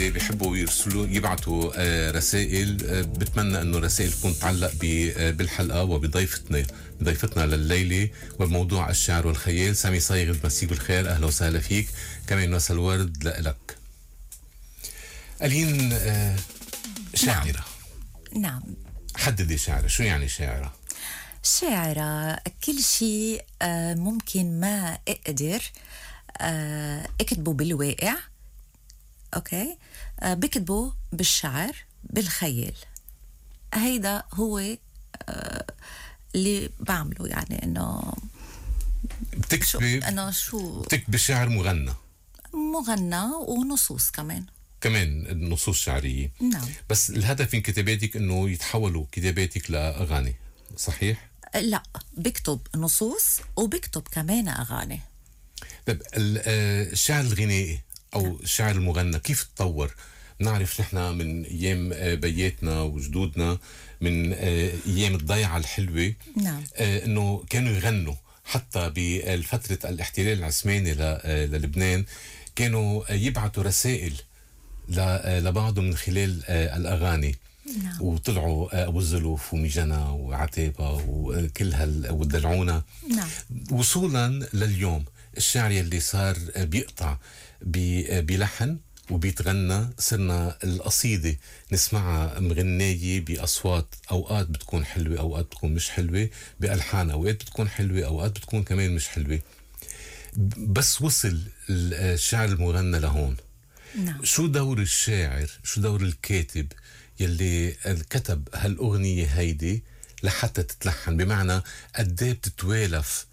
بيحبوا يرسلوا يبعتوا رسائل. بتمنى انه رسائل تكون تتعلق بالحلقه وبضيفتنا لليله وبموضوع الشعر والخيال. سامي صايغ، مسيك بالخير، اهلا وسهلا فيك. كمان مساء الورد لك. ألين، شاعره. نعم. حددي شاعره، شو يعني شاعره؟ شاعرة كل شيء ممكن ما اقدر اكتبه بالواقع. اوكي، بكتبه بالشعر بالخيال. هيدا هو اللي بعمله، يعني انه بتكتبي شعر مغنى ونصوص كمان نصوص شعريه. نعم. بس الهدف من كتاباتك انه يتحولوا كتاباتك لاغاني، صحيح؟ لا، بكتب نصوص وبكتب كمان اغاني. طيب، الشعر الغنائي او الشعر المغنى كيف تطور؟ نعرف نحن من ايام بياتنا وجدودنا، من ايام الضيعه الحلوه. نعم. انه كانوا يغنوا حتى بفتره الاحتلال العثماني للبنان، كانوا يبعثوا رسائل لبعضهم من خلال الاغاني. نعم. وطلعوا ابو الزلوف وميجنى وعتيبه وكل والدلعونه. نعم. وصولا لليوم الشعر يلي صار بيقطع بلحن وبيتغنى. صرنا القصيدة نسمعها مغنية بأصوات أوقات بتكون حلوة أوقات بتكون مش حلوة، بألحان أوقات بتكون حلوة أوقات بتكون كمان مش حلوة. بس وصل الشعر المغنى لهون. نعم. شو دور الشاعر، شو دور الكاتب يلي كتب هالأغنية هيدي لحتى تتلحن؟ بمعنى قديه بتتوالف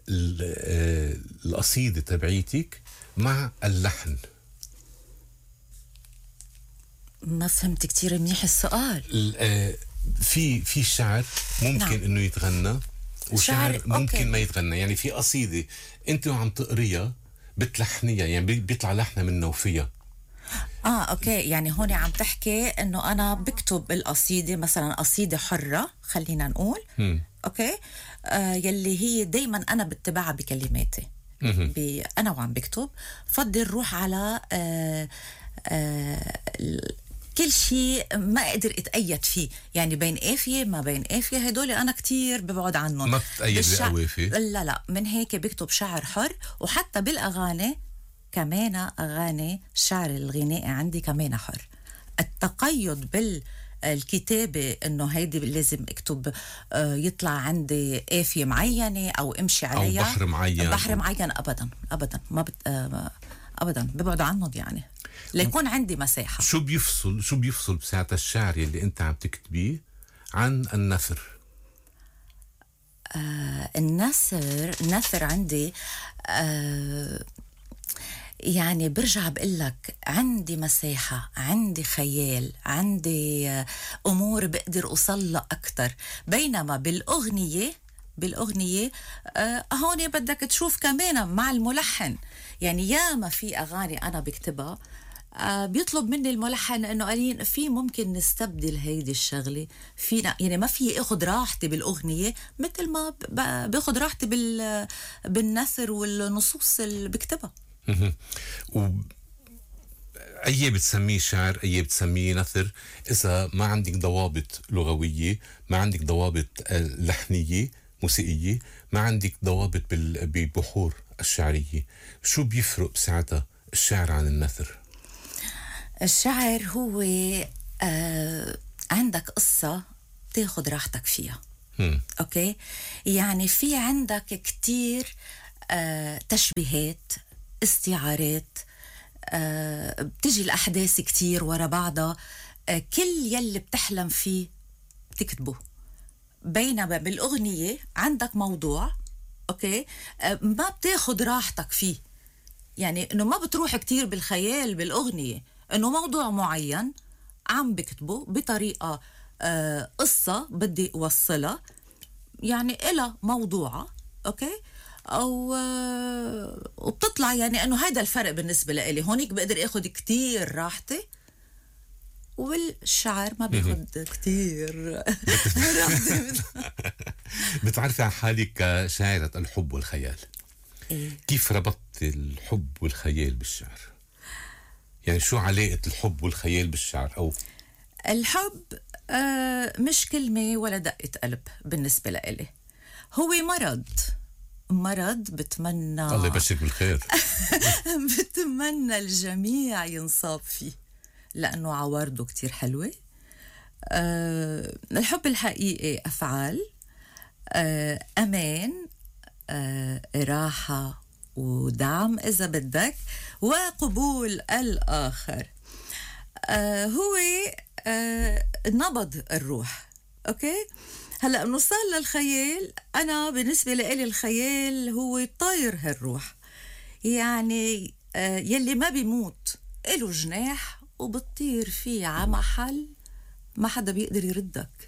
القصيدة تبعيتك مع اللحن؟ ما فهمت كتير منيح السؤال. في شعر ممكن نعم. انه يتغنى، وشعر ممكن أوكي. ما يتغنى. يعني في قصيدة انت وعم تقريها بتلحنيها، يعني بيطلع لحنة منها وفيها. اوكي، يعني هون عم تحكي انه انا بكتب القصيدة، مثلا قصيدة حرة خلينا نقول. اوكي. يلي هي دايما انا بتبعها بكلماتي. انا وعم بكتب فضل روح على كل شيء ما اقدر اتأيد فيه، يعني بين قافية ما بين قافية، هدول انا كتير ببعد عنهم. ما بتأيد بقوافي؟ لا، من هيك بكتب شعر حر. وحتى بالاغاني كمان، اغاني الشعر الغنائي عندي كمان حر. التقيد بالكتابة انه هيدي لازم اكتب يطلع عندي قافية معينة او امشي عليها او بحر معين ابدا ما ابدا ببعد عنهم، يعني ليكون عندي مساحة. شو بيفصل بساعة الشعر اللي انت عم تكتبيه عن النثر؟ النثر عندي يعني برجع بقلك عندي مساحة، عندي خيال، عندي أمور بقدر أوصل أكتر. بينما بالأغنية هون بدك تشوف كمان مع الملحن. يعني ياما في أغاني أنا بكتبها بيطلب مني الملحن انه قالين في ممكن نستبدل هيدي الشغله فينا، يعني ما في اخذ راحتي بالاغنيه مثل ما باخذ راحتي بالنثر والنصوص اللي بكتبها. أي بتسميه شعر، أي بتسميه نثر، إذا ما عندك ضوابط لغوية، ما عندك ضوابط لحنية موسيقية، ما عندك ضوابط بالبحور الشعرية. شو بيفرق بساعتها الشعر عن النثر؟ الشعر هو عندك قصة تاخد راحتك فيها. أوكي، يعني في عندك كتير تشبيهات، استعارات، بتجي الأحداث كتير ورا بعضها. كل يلي بتحلم فيه بتكتبه. بينما بالأغنية عندك موضوع، أوكي، ما بتاخد راحتك فيه، يعني إنه ما بتروح كتير بالخيال بالأغنية، إنه موضوع معين عم بكتبه بطريقة قصة بدي أوصلها، يعني إلى موضوعة. أوكي، أو وبتطلع، يعني إنه هذا الفرق بالنسبة لإلي. هونيك بقدر أخذ كتير راحتي، والشعر ما بياخد كتير راحتي. بتعرفي عن حالك كشاعرة الحب والخيال. إيه؟ كيف ربطت الحب والخيال بالشعر؟ يعني شو علاقة الحب والخيال بالشعر؟ أو الحب مش كلمة ولا دقة قلب بالنسبة لإلي، هو مرض بتمنى الله يبشرك بالخير. بتمنى الجميع ينصاب فيه لأنه عوارضه كتير حلوة. الحب الحقيقي أفعال، أمان، راحة ودعم إذا بدك، وقبول الآخر. هو نبض الروح. أوكي، هلأ نوصل للخيال. أنا بالنسبة لي الخيال هو طير هالروح، يعني يلي ما بيموت إله جناح وبتطير فيه على محل ما حدا بيقدر يردك.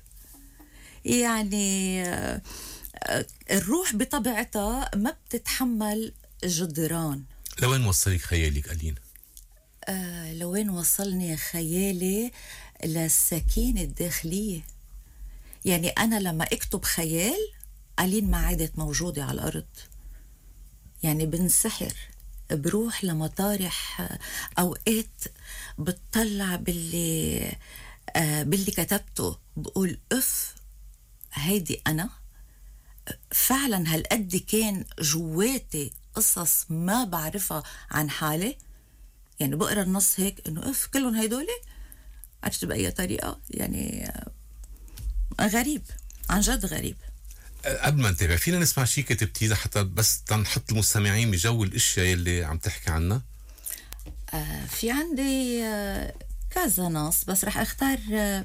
يعني الروح بطبيعتها ما بتتحمل جدران. لوين وصلك خيالك ألين؟ لوين وصلني خيالي؟ للسكينة الداخلية. يعني أنا لما أكتب خيال ألين ما عادت موجودة على الأرض، يعني بنسحر، بروح لمطارح، أوقات بتطلع باللي كتبته بقول أف هيدي أنا فعلا. هالقد كان جواتي قصص ما بعرفها عن حالي، يعني بقرأ النص هيك إنه أف كلهم هيدولي، عرفت بأي طريقة. يعني غريب، عن جد غريب. قبل ما نتابع فينا نسمع شي كتبتي حتى بس تنحط المستمعين بجو الاشياء اللي عم تحكي عنها؟ في عندي كذا نص، بس رح اختار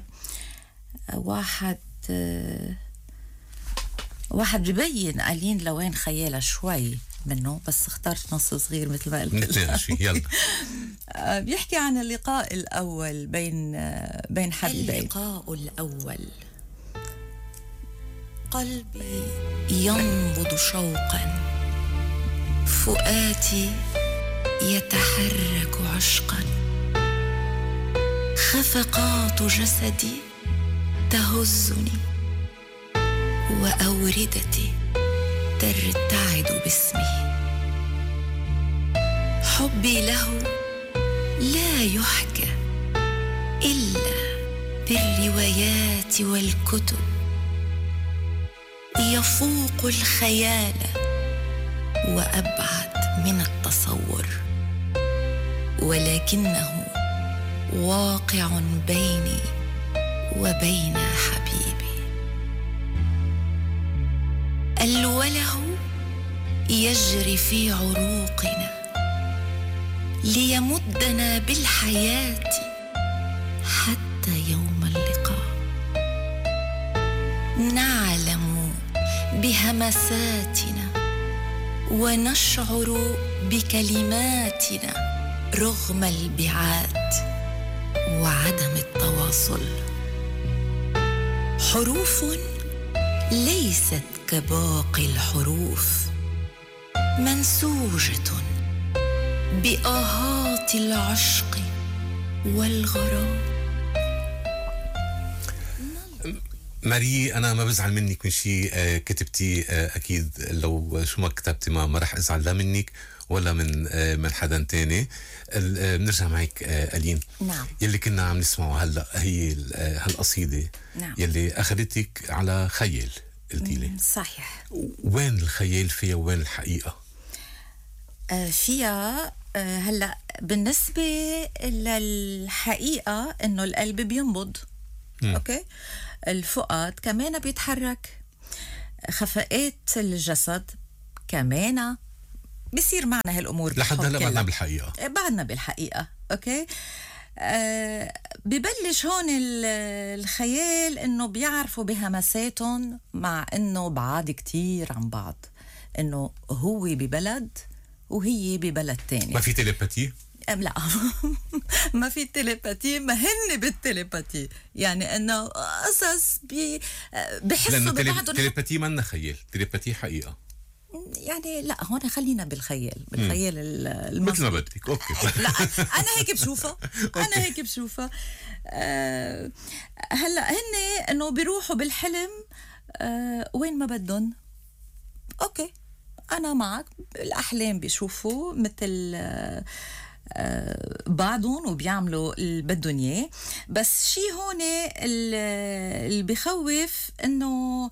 واحد ببين ألين لوين خيالها شوي منه، بس اخترت نص صغير مثل ما قلت. نتناقش يلا. بيحكي عن اللقاء الأول بين حبيبين. اللقاء الأول. قلبي ينبض شوقا، فؤادي يتحرك عشقا، خفقات جسدي تهزني، وأوردتي ترتعد باسمه. حبي له لا يحكى إلا بالروايات والكتب، يفوق الخيال وأبعد من التصور، ولكنه واقع بيني وبين حبيبي. الوله يجري في عروقنا ليمدنا بالحياة حتى يوم اللقاء. نعلم بهمساتنا ونشعر بكلماتنا رغم البعاد وعدم التواصل. حروف ليست كباقي الحروف، منسوجة بآهات العشق والغرام. ماري، أنا ما بزعل منك من شيء كتبتي. أكيد لو شو ما كتبتي ما رح أزعل لا منك ولا من حدا تاني. بنرجع معك ألين. نعم. يلي كنا عم نسمعه هلأ هي هالقصيدة. نعم. يلي أخذتك على خيال قلتي لي. صحيح. وين الخيال فيها وين الحقيقة؟ فيها هلأ بالنسبة للحقيقة إنه القلب بينبض. أوكي، الفؤاد كمان بيتحرك، خفقات الجسد كمان بيصير معنا هالأمور. لحد هلا بعدنا بالحقيقة. بعدنا بالحقيقة. أوكي. ببلش هون الخيال إنه بيعرفوا بهمساتهم، مع إنه بعاد كتير عن بعض، إنه هو ببلد وهي ببلد تاني. ما في تيليباتي؟ لا ما في تيليباتي، ما هن بالتيليباتي، يعني انه قصص بحسوا ببعضهم. تيليباتي ما خيال، تيليباتي حقيقة. يعني لا، هون خلينا بالخيال مثل ما بدك. اوكي. لا انا هيك بشوفها. انا هيك بشوفها. هلا هن انه بيروحوا بالحلم وين ما بدهم. اوكي، أنا معك. الأحلام بيشوفوا مثل بعضهم وبيعملوا اللي بدهم اياه. بس شي هون اللي بخوف انه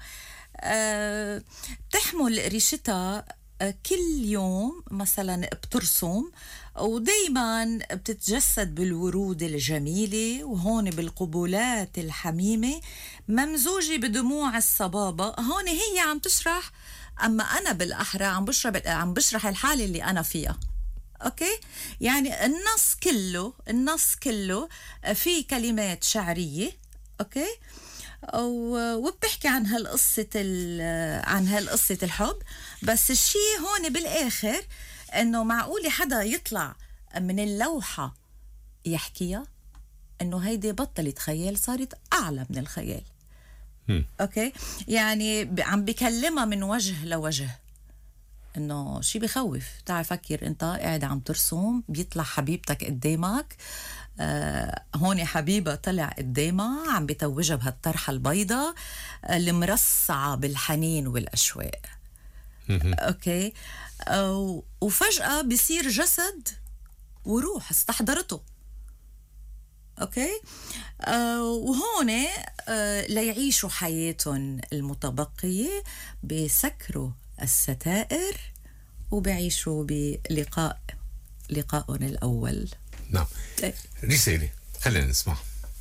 بتحمل ريشتها كل يوم مثلا بترسم، ودايما بتتجسد بالورود الجميلة، وهون بالقبلات الحميمة ممزوجة بدموع الصبابة. هون هي عم تشرح، أما أنا بالأحرى عم بشرح الحالة اللي أنا فيها. أوكي، يعني النص كله في كلمات شعرية. أوكي، وبتحكي عن هالقصة الحب. بس الشيء هون بالآخر إنه معقول حدا يطلع من اللوحة يحكيها، إنه هيدي بطلت خيال، صارت أعلى من الخيال. أوكي، يعني عم بكلمها من وجه لوجه. إنه شي بخوف. تعال فكر أنت قاعد عم ترسم، بيطلع حبيبتك قدامك. هون حبيبة طلع قدامها عم بتوجها بهالطرحة البيضة المرصعة بالحنين والأشواق. أوكي، وفجأة بيصير جسد وروح استحضرته. أوكي، وهون ليعيشوا حياتهم المتبقية بسكروا الستائر وبيعيشوا لقائهم الأول. نعم. رسالة خلينا نسمع.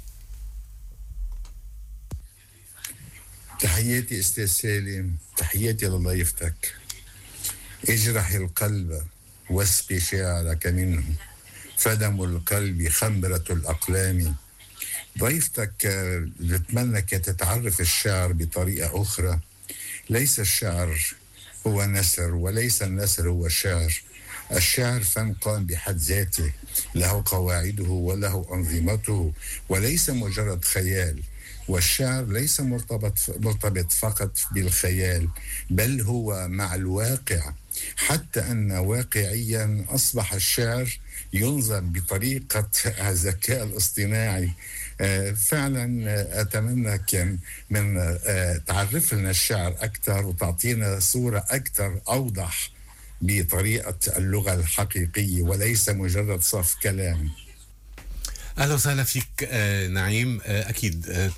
تحياتي أستاذ سالم، تحياتي لضيفتك. اجرح القلب واسقي شعرك منه، فدم القلب خمرة الأقلام. ضيفتك بتمنى تتعرف الشعر بطريقة أخرى. ليس الشعر هو نثر، وليس النثر هو الشعر. الشعر فن قام بحد ذاته، له قواعده وله أنظمته، وليس مجرد خيال. والشعر ليس مرتبط فقط بالخيال، بل هو مع الواقع. حتى أن واقعيا أصبح الشعر ينظم بطريقة الذكاء الاصطناعي. فعلا أتمنى كان من تعرف لنا الشعر أكثر وتعطينا صورة أكثر أوضح بطريقة اللغة الحقيقية، وليس مجرد صف كلام. أهلا وسهلا فيك نعيم. أكيد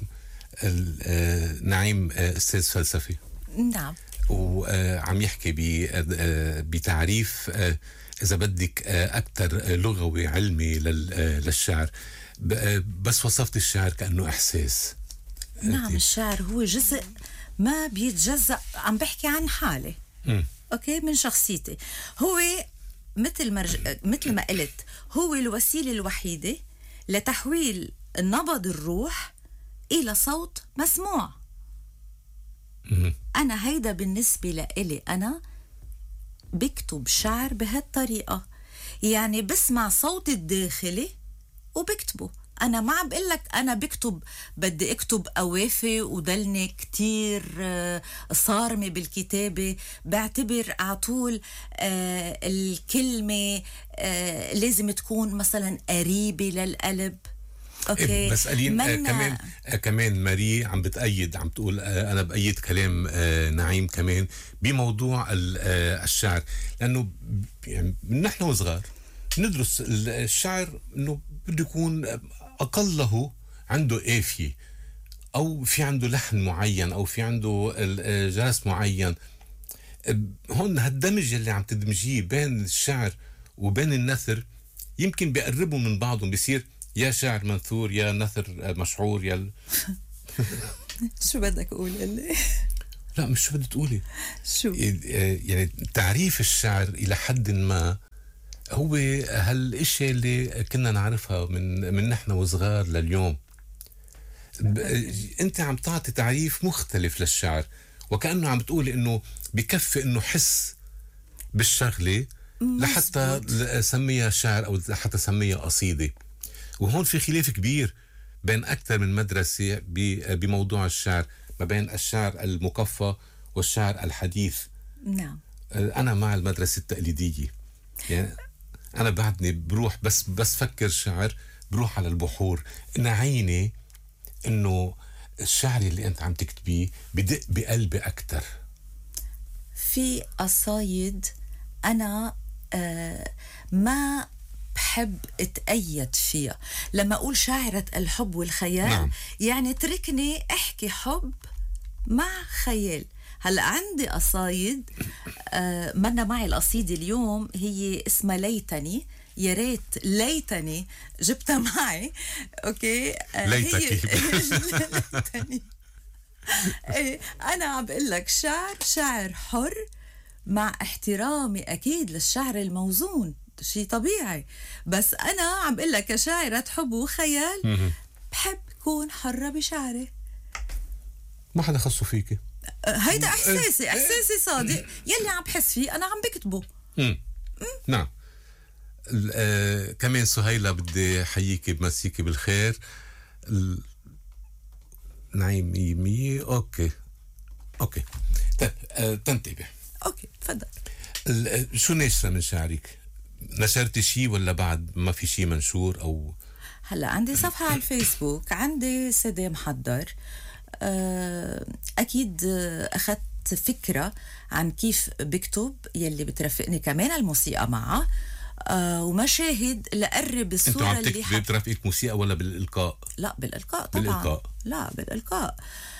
نعيم أستاذ فلسفي. نعم. وعم يحكي بتعريف إذا بدك أكثر لغوي علمي للشعر. بس وصفت الشعر كأنه إحساس. نعم، الشعر هو جزء ما بيتجزأ. عم بحكي عن حالة أوكي من شخصيتي. هو مثل ما قلت، هو الوسيلة الوحيدة لتحويل نبض الروح إلى صوت مسموع. أنا هيدا بالنسبة لإلي أنا بكتب شعر بهالطريقة. يعني بسمع صوت الداخلي وبكتبه. أنا ما عم بقلك أنا بكتب بدي أكتب قوافي ودلني كتير صارمة بالكتابة. بعتبر عطول الكلمة لازم تكون مثلا قريبة للقلب. أوكي. بس قليل كمان ماري عم بتأيد، عم تقول أنا بأيد كلام نعيم كمان بموضوع الشعر، لأنه يعني نحن وصغار ندرس الشعر إنه بده يكون أقله عنده قافية، أو في عنده لحن معين، أو في عنده جرس معين. هون هالدمج اللي عم تدمجيه بين الشعر وبين النثر يمكن بيقربوا من بعضهم، بيصير يا شعر منثور يا نثر مشعور يا شو بدك أقول اللي؟ لا مش شو بدك تقولي. شو يعني تعريف الشعر إلى حد ما هو هالاشياء اللي كنا نعرفها من نحن وصغار لليوم. انت عم تعطي تعريف مختلف للشعر، وكأنه عم بتقولي انه بكفي انه حس بالشغلة لحتى سميها شعر او لحتى سميها قصيدة. وهون في خلاف كبير بين اكثر من مدرسة بموضوع الشعر، ما بين الشعر المكفى والشعر الحديث. نعم. انا مع المدرسة التقليدية. يعني أنا بعدني بروح بس فكر شعر بروح على البحور. نعيني إنه الشعر اللي أنت عم تكتبيه بدق بقلبي أكتر. في قصايد أنا ما بحب اتأيد فيها. لما أقول شاعرة الحب والخيال، نعم. يعني تركني أحكي حب مع خيال. هلأ عندي قصايد، منا معي القصيدة اليوم هي اسمها ليتني، يا ريت ليتني جبتها معي. أوكي، ليتك. ليتني. إيه، أنا عم بقول لك شعر حر، مع احترامي أكيد للشعر الموزون، شيء طبيعي، بس أنا عم بقول لك كشاعرة حب وخيال بحب كون حرة بشعري. ما حدا خصه فيك. هيدا إحساسي صادق، يلي عم بحس فيه أنا عم بكتبه. نعم. كمان سهيلة بدي حييكي بمسيكي بالخير. نعيم مية. اوكي طيب، تنتبه. اوكي تفضل. شو ناشرة من شعرك؟ نشرتي شيء ولا بعد ما في شيء منشور؟ او هلا عندي صفحة على الفيسبوك، عندي CD محضر. اكيد اخذت فكرة عن كيف بكتب، يلي بترافقني كمان الموسيقى معها، ومشاهد لقرب الصورة اللي انتوا عم بترافقك موسيقى ولا بالإلقاء؟ لا بالإلقاء طبعا. بالإلقاء. لا بالإلقاء.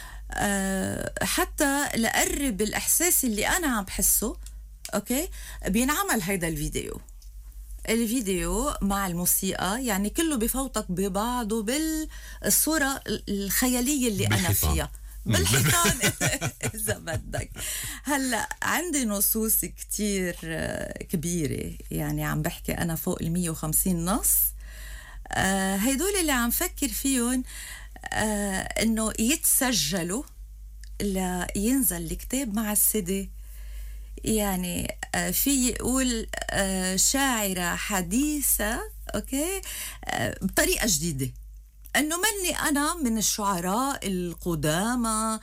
حتى لقرب الإحساس اللي أنا عم بحسه. أوكي، بينعمل هيدا الفيديو مع الموسيقى، يعني كله بفوتك ببعضه بالصورة الخيالية اللي أنا فيها بالحيطان. إذا بدك. هلأ عندي نصوص كتير كبيرة، يعني عم بحكي أنا فوق 150 نص. هيدول اللي عم فكر فيهم إنه يتسجلوا لينزل الكتاب مع CD. يعني في يقول شاعرة حديثة، أوكي، بطريقة جديدة، أنه مني أنا من الشعراء القدامى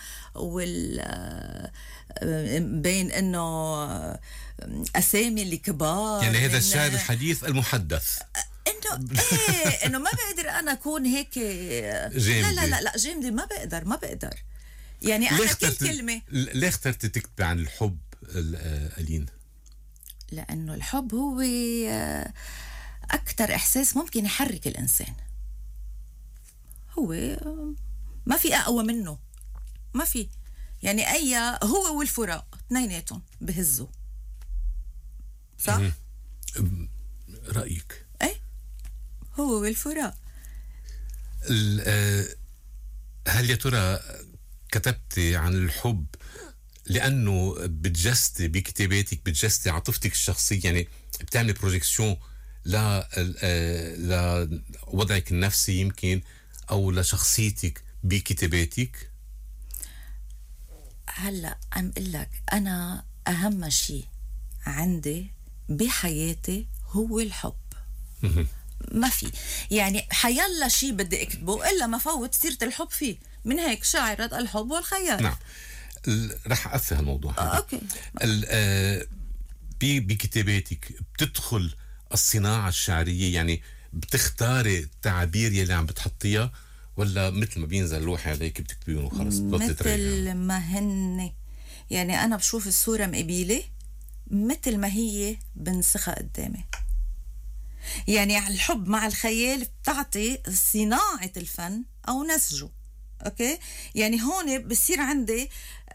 بين أنه أسامي الكبار، يعني هذا الشعر الحديث المحدث، انه ايه انه ما بقدر انا اكون هيك جامدة. لا جامدة، ما بقدر يعني انا كل كلمة. ليه اخترت تكتبي عن الحب ألين؟ لانه الحب هو اكتر احساس ممكن يحرك الانسان. هو ما في اقوى منه، ما في، يعني هو والفراق اثنيناتهم بهزوا، صح؟ رأيك؟ ايه، هو والفراق. هل يا ترى كتبتي عن الحب لأنه بتجسدي بكتاباتك، بتجسدي عاطفتك الشخصية، يعني بتعملي بروجيكسيون لوضعك النفسي يمكن، أو لشخصيتك بكتاباتك؟ هلأ عم قل لك أنا أهم شيء عندي بحياتي هو الحب. ما في يعني حيلا شيء بدي اكتبه الا ما فوت سيره الحب فيه. من هيك شاعرة الحب والخيال. نعم، رح أقفل هالموضوع. اوكي. بكتاباتك بتدخل الصناعة الشعرية، يعني بتختاري التعابير يلي عم بتحطيها، ولا مثل ما بينزل لوحة عليك بتكتبيهم وخلص؟ مثل ما هن، يعني أنا بشوف الصورة مقبيلة مثل ما هي بنسخها قدامي. يعني الحب مع الخيال بتعطي صناعة الفن أو نسجه. أوكي، يعني هون بصير عندي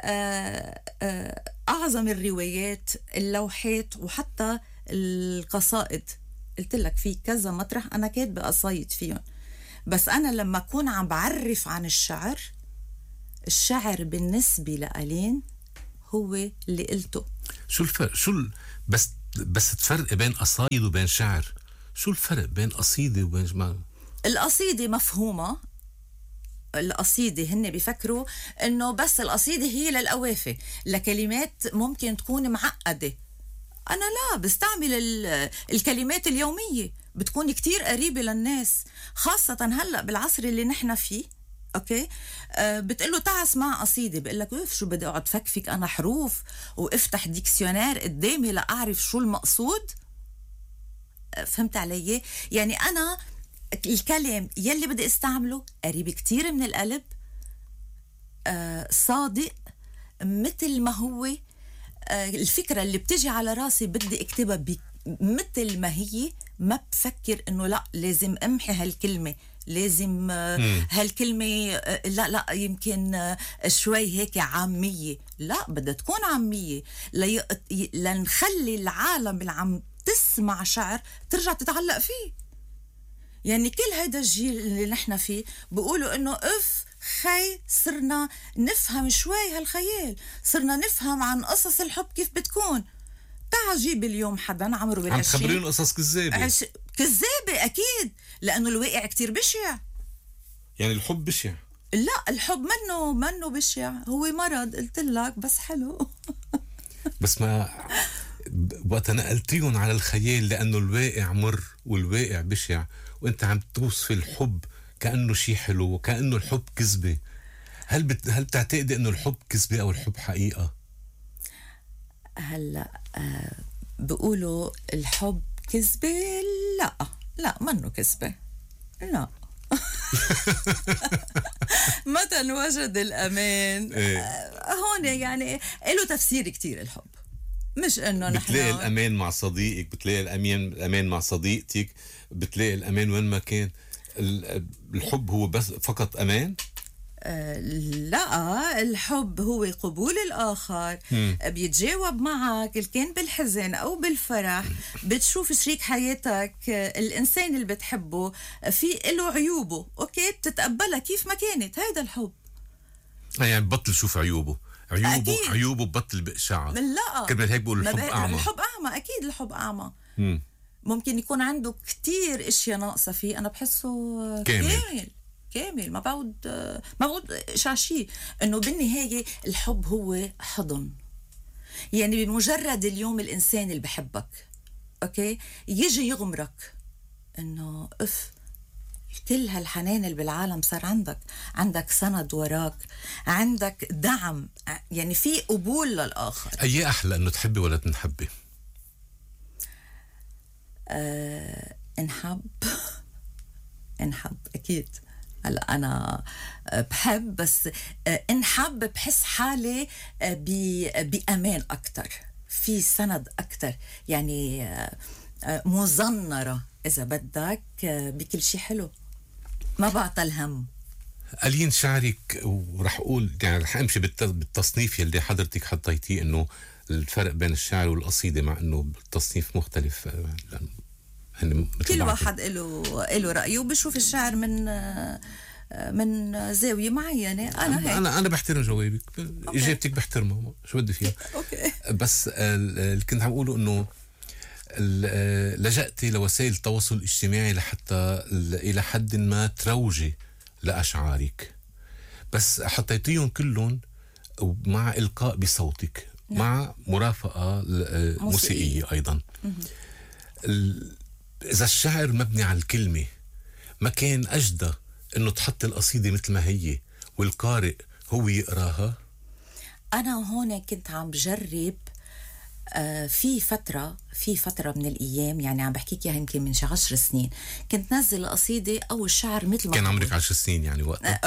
أعظم الروايات، اللوحات، وحتى القصائد. قلت لك في كذا مطرح أنا كاتبة قصايد فيهم، بس أنا لما أكون عم بعرف عن الشعر بالنسبة لألين هو اللي قلته. شو الفرق؟ بس تفرق بين قصايد وبين شعر. شو الفرق بين قصيدة وبين القصيدة مفهومة. القصيدة هن بيفكروا إنه بس القصيدة هي للقوافي، لكلمات ممكن تكون معقدة. أنا لا، بستعمل الكلمات اليومية، بتكون كتير قريبة للناس، خاصة هلأ بالعصر اللي نحن فيه. أوكي، بتقله تعال اسمع قصيدة، بقلك اوف شو بدي أقعد فكفك أنا حروف وافتح ديكسيونير قدامي لأعرف شو المقصود. فهمت علي؟ يعني أنا الكلام يلي بدي استعمله قريب كتير من القلب، صادق، مثل ما هو الفكرة اللي بتجي على راسي بدي اكتبها مثل ما هي، ما بفكر انه لا لازم امحي هالكلمه، لازم هالكلمه لا يمكن شوي هيك عاميه. لا، بدها تكون عاميه لنخلي العالم اللي عم تسمع شعر ترجع تتعلق فيه. يعني كل هيدا الجيل اللي نحن فيه بيقولوا انه خي صرنا نفهم شوي هالخيال، صرنا نفهم عن قصص الحب كيف بتكون. تعال جيب اليوم حدا عمره عم تخبرين قصص كذابة. كذابة أكيد، لأنه الواقع كتير بشع. يعني الحب بشع؟ لا، الحب منه بشع، هو مرض قلت لك، بس حلو. بس ما وقت نقلتيهم على الخيال، لأنه الواقع مر والواقع بشع، وانت عم توصف الحب كأنه شيء حلو وكأنه الحب كذبة. هل بتعتقدي انه الحب كذبة او الحب حقيقة؟ هلا بيقولوا الحب كذبة. لا منه كذبة، لا. متى وجد الأمان؟ هون يعني له تفسير كتير الحب، مش انه نحن بتلاقي الأمان مع صديقك، بتلاقي الأمان مع صديقتك، بتلاقي الأمان وين ما كان. الحب هو بس فقط أمان؟ لا، الحب هو قبول الآخر. بيتجاوب معك إن كان بالحزن أو بالفرح. بتشوف شريك حياتك الإنسان اللي بتحبه في له عيوبه، أوكي، بتتقبلها كيف ما كانت. هيدا الحب. يعني بطل شوف عيوبه ببطل بإشاعة. لا، كمان هيك بقول الحب أعمى. الحب أعمى، أكيد الحب أعمى. ممكن يكون عنده كتير اشياء ناقصة فيه، أنا بحسه كامل. ما بعود شاشي. انه بالنهاية الحب هو حضن. يعني بمجرد اليوم الانسان اللي بحبك، اوكي، يجي يغمرك انه كل هالحنان اللي بالعالم صار عندك سند وراك، عندك دعم، يعني في قبول للآخر. أي أحلى انه تحبي ولا تنحبي؟ انحب اكيد. هلا أنا بحب، بس انحب بحس حالي بأمان أكتر، في سند أكتر، يعني مزنرة إذا بدك بكل شيء حلو، ما بعطل هم. ألين شعرك، ورح أقول يعني رح أمشي بالتصنيف يلي حضرتك حطيتيه، إنه الفرق بين الشعر والقصيدة، مع إنه التصنيف مختلف. كل واحد له رأيه وبشوف الشعر من زاوية معينة. أنا بحترم جوابك، إجابتك بحترمها، شو بدي فيها. أوكي. بس اللي كنت عم أقوله إنه لجأتي لوسائل التواصل الاجتماعي لحتى إلى حد ما تروجي لأشعارك، بس حطيتيهم كلهم مع إلقاء بصوتك، مع مرافقة موسيقية أيضا. إذا الشعر مبني على الكلمة، ما كان أجدى إنه تحط القصيدة مثل ما هي والقارئ هو يقراها؟ أنا هون كنت عم بجرب في فترة من الأيام، يعني عم بحكيك إياها يمكن من 10 سنين، كنت نزل قصيدة أو الشعر مثل ما كان عمرك 10 سنين يعني وقتها؟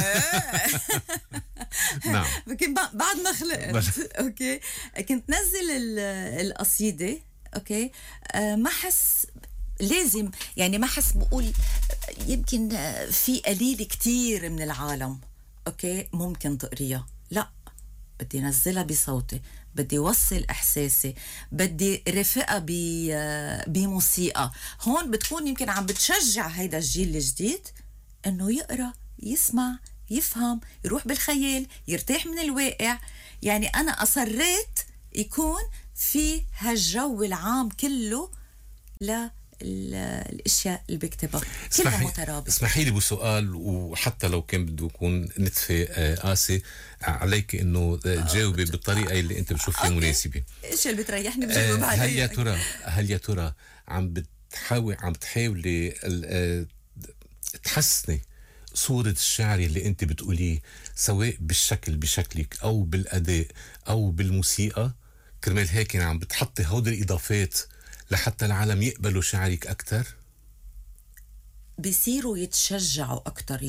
نعم، يمكن بعد ما خلقت. أوكي، كنت نزل القصيدة، أوكي، ما حس لازم، يعني ما حس بقول يمكن في قليل كتير من العالم أوكي ممكن تقريها. لا، بدي نزلها بصوتي، بدي وصل إحساسي، بدي رفقها بموسيقى. هون بتكون يمكن عم بتشجع هيدا الجيل الجديد إنه يقرأ، يسمع، يفهم، يروح بالخيال، يرتاح من الواقع. يعني أنا أصريت يكون في هالجو العام كله الاشياء اللي بكتبها كلها مترابطه. اسمحي لي بسؤال، وحتى لو كان بده يكون نتفه قاسي عليك انه تجاوبي بالطريقه اللي انت بتشوفيها مناسبه. ايش اللي بتريحني بجاوب عليها. هل يا ترى عم تحاولي تحسني صورة الشعر اللي انت بتقوليه، سواء بشكلك او بالاداء او بالموسيقى، كرمال هيك يعني عم بتحطي هودي الاضافات لحتى العالم يقبلوا شعرك أكتر؟ بيصيروا يتشجعوا أكتر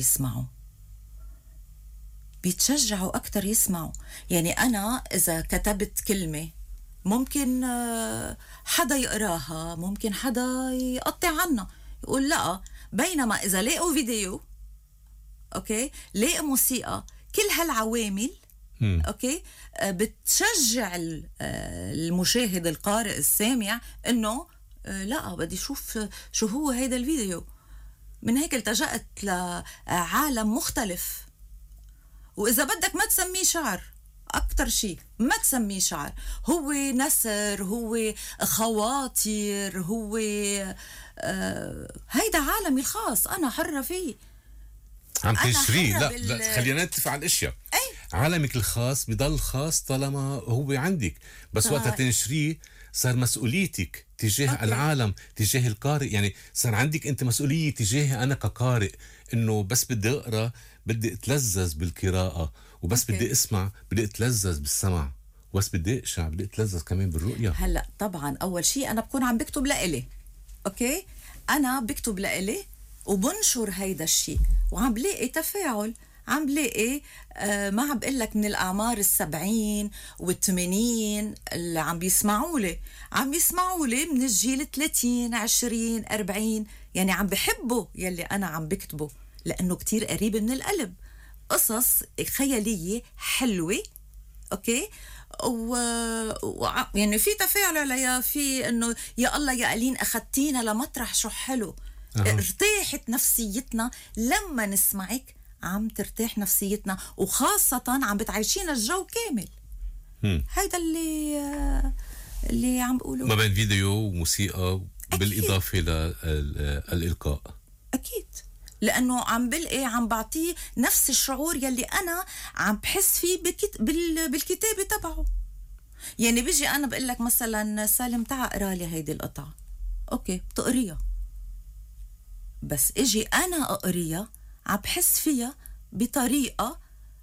يسمعوا. يعني أنا إذا كتبت كلمة ممكن حدا يقراها، ممكن حدا يقطع عنها يقول لا. بينما إذا لاقوا فيديو، أوكي، لاقوا موسيقى، كل هالعوامل أوكي بتشجع المشاهد القارئ السامع إنه لا بدي شوف شو هو هيدا الفيديو. من هيك التجأت لعالم مختلف. وإذا بدك ما تسميه شعر، أكتر شيء ما تسميه شعر، هو نثر، هو خواطر، هو هيدا عالمي الخاص، أنا حرة فيه. عم تنشريه. لا خلينا نتفق على الاشياء. عالمك الخاص بضل خاص طالما هو عندك، بس وقت تنشريه صار مسؤوليتك تجاه العالم، تجاه القارئ. يعني صار عندك انت مسؤولية تجاهي انا كقارئ، انه بس بدي اقرا بدي اتلذذ بالقراءة، وبس بدي اسمع بدي اتلذذ بالسمع، وبس بدي اقشع بدي اتلذذ كمان بالرؤية. هلا طبعا اول شيء انا بكون عم بكتب لإلي، اوكي، انا بكتب لإلي وبنشر هيدا الشيء، وعم بلاقي تفاعل، عم بلاقي ما عم بقول لك من الأعمار 70 و80 اللي عم بيسمعوا لي، عم بيسمعوا لي من الجيل 30 20 40، يعني عم بحبوا يلي أنا عم بكتبه لأنه كتير قريب من القلب، قصص خيالية حلوة، أوكي، يعني في تفاعل عليها، في إنه يا الله يا قالين أخدتينا لمطرح شو حلو. ارتاحت نفسيتنا لما نسمعك، عم ترتاح نفسيتنا، وخاصة عم بتعيشينا الجو كامل. هيدا اللي عم بقوله، ما بين فيديو وموسيقى بالإضافة للإلقاء. أكيد، لأنه عم بلقي عم بعطيه نفس الشعور يلي أنا عم بحس فيه بالكتابة تبعه. يعني بيجي أنا بقول لك مثلا سالم تعا اقرا لي هيدي القطعة، أوكي بتقريها، بس اجي أنا أقريها عم بحس فيها بطريقة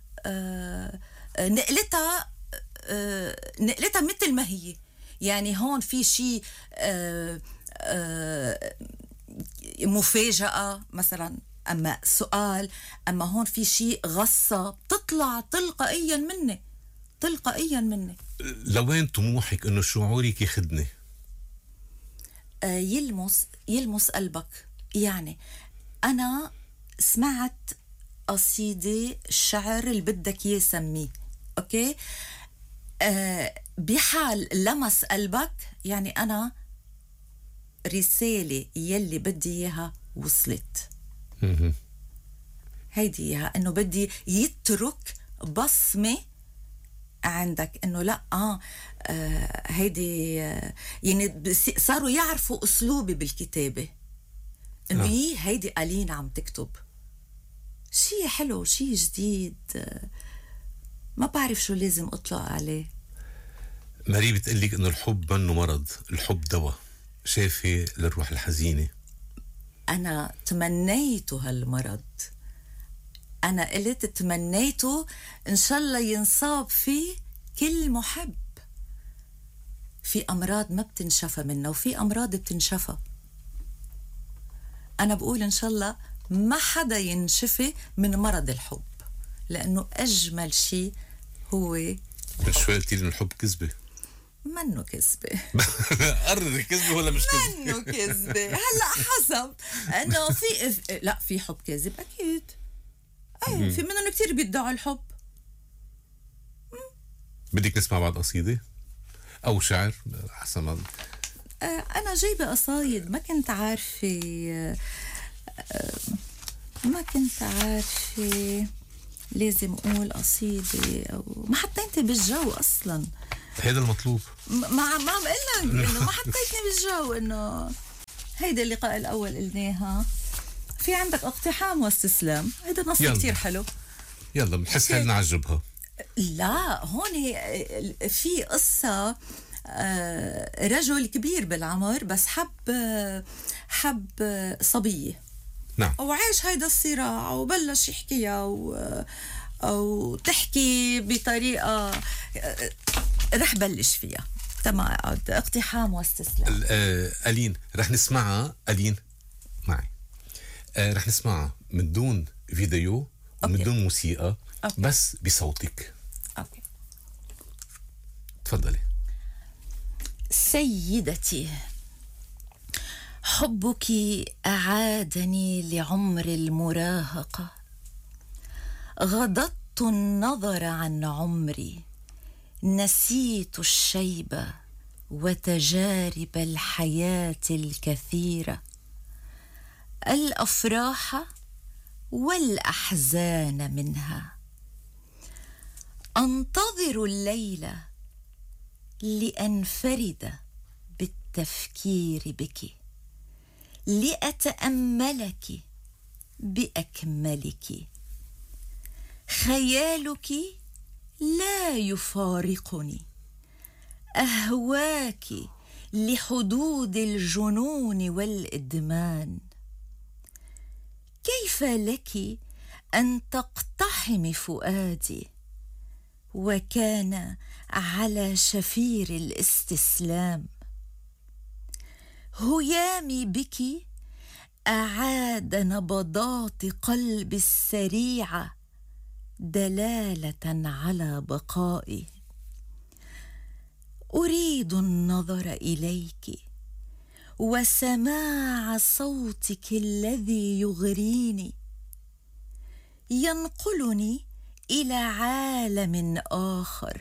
نقلتها مثل ما هي. يعني هون في شيء مفاجأة مثلا، أما سؤال، أما هون في شيء غصة بتطلع تلقائيا مني. لوين طموحك إنه شعورك يخدني؟ يلمس قلبك. يعني أنا سمعت قصيدة شعر اللي بدك إياه سميه، أوكي، بحال لمس قلبك، يعني أنا رسالة يلي بدي إياها وصلت. هيدي إياها، إنه بدي يترك بصمة عندك، إنه لا هيدي يعني صاروا يعرفوا أسلوبي بالكتابة، إنه هيدي ألين عم تكتب شيء حلو، شيء جديد، ما بعرف شو لازم أطلق عليه. ماري بتقلك إنه الحب منه مرض، الحب دواء، شافي للروح الحزينة. أنا تمنيته هالمرض، أنا قلت تمنيته إن شاء الله ينصاب فيه كل محب. في أمراض ما بتنشفى منها، وفي أمراض بتنشفى. أنا بقول إن شاء الله ما حدا ينشفي من مرض الحب، لأنه أجمل شيء هو. من شوي قلتي لي إنه الحب كذبة. منه كذبة. قرري كذبة ولا مش كذبة؟ منه كذبة. هلا حسب إنه لا في حب كذب أكيد. في منهم كتير بيدعوا الحب. بدك نسمع بعض قصيدة أو شعر حسب ما أنا جايبة قصايد، ما كنت عارفة لازم أقول قصيدة أو ما حطيتني بالجو أصلا. هذا المطلوب. ما عم قلك إنه ما حطيتني بالجو، إنه هيدا اللقاء الأول قلناها. في عندك اقتحام واستسلام، هيدا نص كتير حلو. يلا بنحس حالنا عجبها. لا هون في قصة رجل كبير بالعمر بس حب صبية. نعم. وعاش هيدا الصراع وبلش يحكيها أو تحكي بطريقة رح بلش فيها. تمام. اقتحام واستسلام. ألين رح نسمعها. ألين معي. رح نسمعها من دون فيديو ومن دون موسيقى. بس بصوتك. أوكي. تفضلي. سيدتي، حبك أعادني لعمر المراهقة. غضضت النظر عن عمري، نسيت الشيب وتجارب الحياة الكثيرة، الأفراح والأحزان منها. أنتظر الليل لأنفرد بالتفكير بك، لأتأملك بأكملك. خيالك لا يفارقني، أهواك لحدود الجنون والإدمان. كيف لك أن تقتحم فؤادي وكان على شفير الاستسلام؟ هيامي بك أعاد نبضات قلبي السريعة دلالة على بقائي. أريد النظر إليك وسماع صوتك الذي يغريني، ينقلني إلى عالم آخر.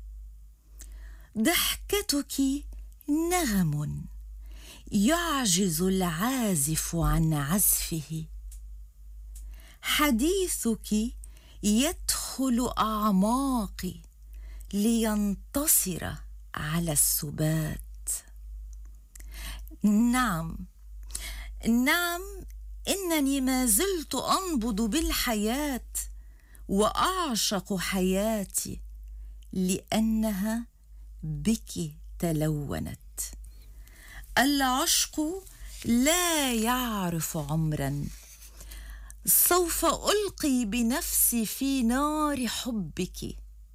ضحكتك نغم يعجز العازف عن عزفه، حديثك يدخل أعماقي لينتصر على السبات. نعم، إنني ما زلت أنبض بالحياة وأعشق حياتي لأنها بك تلونت. العشق لا يعرف عمرا. سوف ألقي بنفسي في نار حبك،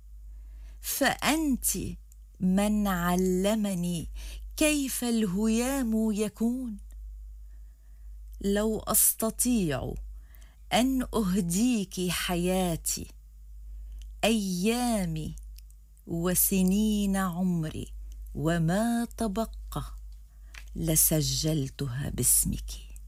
فأنت من علمني كيف الهيام يكون. لو أستطيع أن أهديك حياتي، أيامي وسنين عمري وما تبقى، لسجلتها باسمك.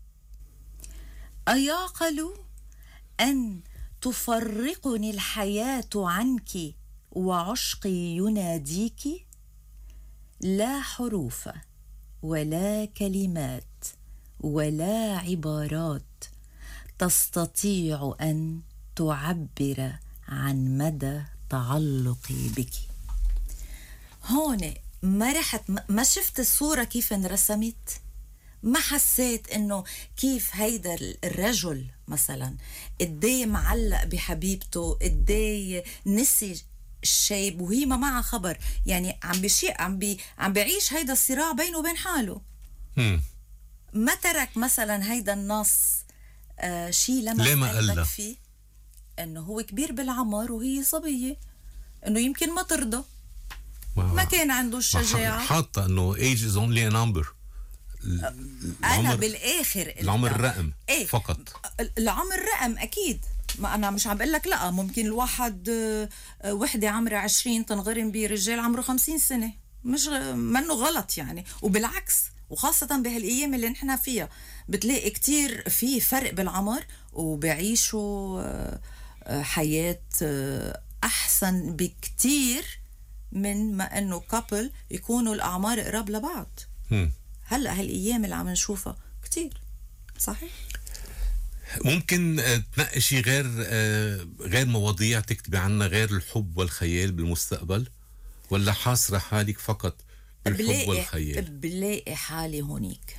أيعقل أن تفرقني الحياة عنك وعشقي يناديك؟ لا حروف ولا كلمات ولا عبارات تستطيع أن تعبر عن مدى تعلقي بك. هون ما شفت الصورة كيف انرسمت، ما حسيت انه كيف هيدا الرجل مثلا قديه معلق بحبيبته، قديه نسي الشيب وهي ما معها خبر، يعني عم بيعيش هيدا الصراع بينه وبين حاله. ما ترك مثلا هيدا النص شيء لما قلبك فيه، انه هو كبير بالعمر وهي صبية، انه يمكن ما ترضى، ما كان عنده الشجاعة. حاطة انه age is only a number. أنا بالآخر العمر رقم فقط. العمر رقم أكيد، ما أنا مش عم بقول لك لا، ممكن الواحد وحدة عمرها 20 تنغرم برجال عمره 50 سنة، مش منه غلط يعني. وبالعكس، وخاصة بهالأيام اللي نحن فيها بتلاقي كتير في فرق بالعمر وبيعيشوا حياة أحسن بكتير من ما أنه كابل يكونوا الأعمار قراب لبعض. هلأ هالأيام اللي عم نشوفها كتير صحيح. ممكن تنقي شيء غير مواضيع تكتبي عنها غير الحب والخيال بالمستقبل، ولا حاصرة حالك فقط بالحب والخيال؟ بلاقي حالي هونيك.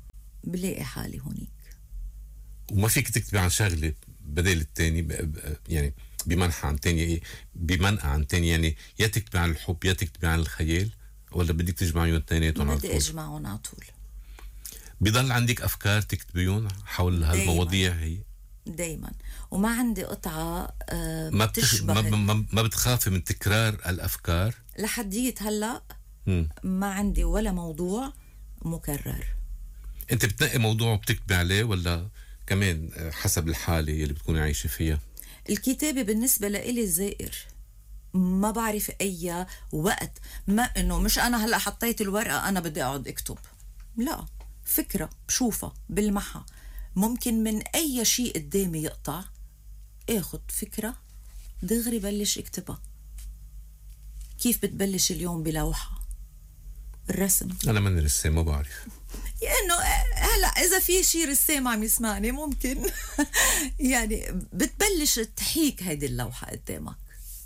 وما فيك تكتبي عن شغلة بدل التاني، يعني بمنحى عن تاني، يعني يا تكتبي عن الحب يا تكتبي عن الخيال، ولا بدك تجمعيهم التنيناتهم على طول؟ بدي اجمعهم على طول. بضل عندك افكار تكتبيهم حول هالمواضيع؟ هي دايما، وما عندي قطعه بتشبه. ما بتخافي من تكرار الافكار؟ لحديت هلا ما عندي ولا موضوع مكرر. انت بتنقي موضوع وبتكتبي عليه، ولا كمان حسب الحاله اللي بتكوني عايشه فيها؟ الكتابه بالنسبه لإلي زائر، ما بعرف أي وقت، ما إنه مش أنا هلأ حطيت الورقة أنا بدي أقعد أكتب، لا، فكرة بشوفها بلمحها، ممكن من أي شيء قدامي يقطع اخد فكرة دغري بلش اكتبها. كيف بتبلش اليوم بلوحة الرسم؟ أنا من رسام ما بعرف، يعني هلا إذا في شي رسام عم يسمعني ممكن يعني بتبلش تحيك هيدي اللوحة قدامك.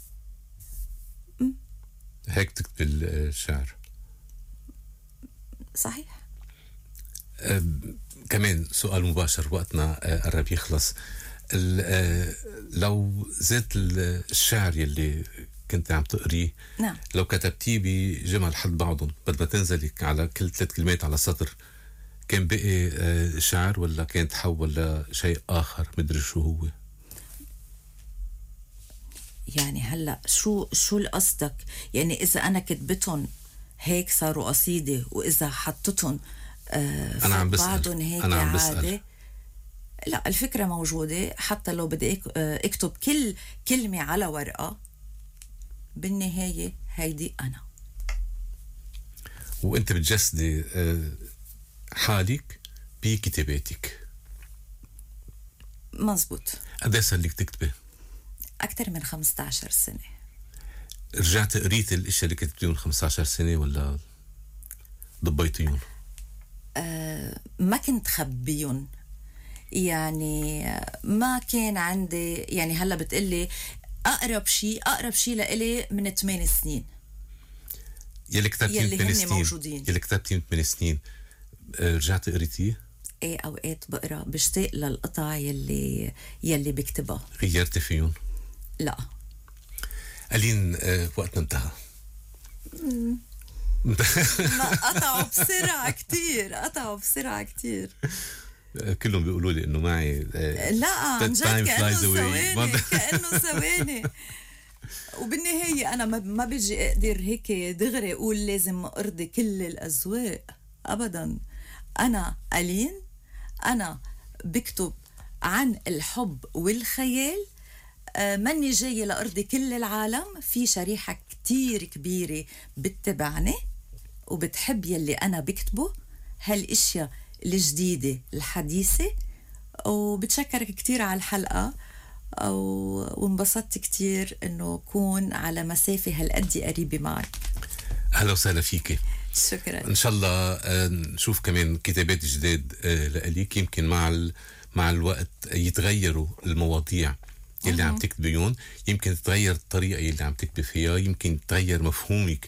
هيك تكتب الشعر. صحيح. كمان سؤال مباشر، وقتنا قرب يخلص. لو زاد الشعر يلي كنت عم تقريه، نعم، لو كتبتيه بجمل حد بعضهم بدل ما تنزلي على كل 3 كلمات على سطر، كان بقي شعر ولا كان تحول لشيء آخر مدري شو هو؟ يعني هلا شو قصدك؟ يعني إذا أنا كتبتهم هيك صاروا قصيدة، وإذا حطتهم أنا عم بسأل. هيك أنا عم عادي. بسأل. لا، الفكرة موجودة، حتى لو بدي اكتب كل كلمة على ورقة، بالنهاية هيدي أنا. وأنت بتجسدي حالك بكتاباتك. مزبوط. قديش صار لك تكتبي؟ أكثر من 15 سنة. رجعت قريت الاشياء اللي كتبتيهم 15 سنة ولا ضبيتيهم؟ ما كنت خبيهم، يعني ما كان عندي، يعني هلا بتقلي أقرب شيء لإلي من 8 سنين يلي كتبتيه من 8 سنين موجودين. يلي كتبتيه من 8 سنين رجعت قريتيه؟ ايه، اوقات بقرا بشتاق للقطع يلي بكتبها. غيرتي فيهم؟ لا. ألين، وقتنا انتهى. ما قطعوا بسرعة كتير. كلهم بيقولوا لي انه معي لا عن جد كأنه ثواني وبالنهاية أنا ما بيجي أقدر هيك دغري أقول لازم أرضي كل الأذواق أبدا. أنا ألين، أنا بكتب عن الحب والخيال، ماني جاية لأرضي كل العالم. في شريحة كتير كبيرة بتتبعني وبتحب يلي أنا بكتبه، هالإشياء الجديدة الحديثة. وبتشكرك كتير على الحلقة، وانبسطت كتير إنه كون على مسافة هالقد قريبة معك. أهلا وسهلا فيكي. شكرا. إن شاء الله نشوف كمان كتابات جداد لأليك. يمكن مع الوقت يتغيروا المواضيع اللي عم تكتبيون، يمكن تتغير الطريقة اللي عم تكتبي فيها، يمكن يتغير مفهومك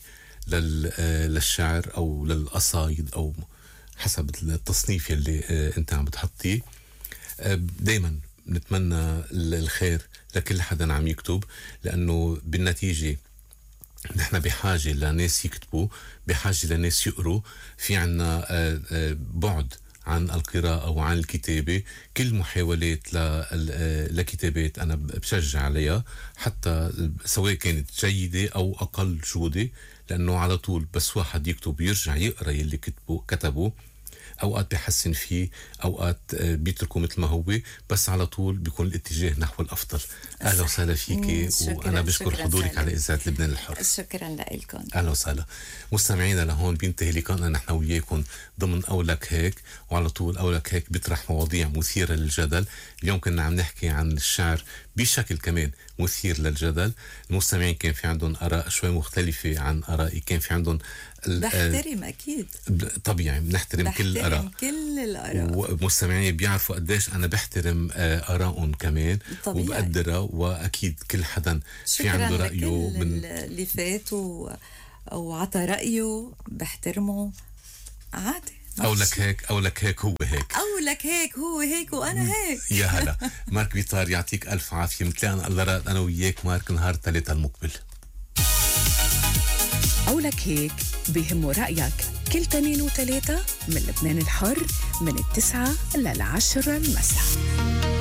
للشعر أو للقصايد أو حسب التصنيف اللي أنت عم بتحطيه. دايما نتمنى الخير لكل حدا عم يكتب، لأنه بالنتيجة نحن بحاجة لناس يكتبوا، بحاجة لناس يقروا. في عنا بعد عن القراءة وعن الكتابة. كل محاولات لكتابات أنا بشجع عليها، حتى سواء كانت جيدة أو أقل جودة، لأنه على طول بس واحد يكتب يرجع يقرأ يلي كتبه، أوقات بيحسن فيه، أوقات بيتركه مثل ما هو، بس على طول بيكون الاتجاه نحو الأفضل. أهلا وسهلا فيكي، وأنا بشكر حضورك على إذاعة لبنان الحر. شكرا لكم. أهلا وسهلا مستمعينا. لهون بينتهي لقائنا نحن وياكم ضمن أولك هيك، وعلى طول أولك هيك بيطرح مواضيع مثيرة للجدل. اليوم كنا عم نحكي عن الشعر بشكل كمان مثير للجدل. المستمعين كان في عندهم آراء شوي مختلفة عن آرائي، كان في عندهم بحترم أكيد، طبيعي بنحترم كل الآراء، ومستمعين بيعرفوا قديش أنا بحترم آرائهم كمان طبيعي. وبقدرها، وأكيد كل حدا في عنده رأيه من اللي فات وعطى رأيه بحترمه عادي. أو لك هيك هو هيك وأنا هيك. يا هلا مارك بيطار، يعطيك ألف عافية. متلاقى الله راد أنا وياك مارك نهار 3 المقبل. أولك هيك بيهموا رأيك كل 2 و3 من لبنان الحر من 9 ل 10 المساء.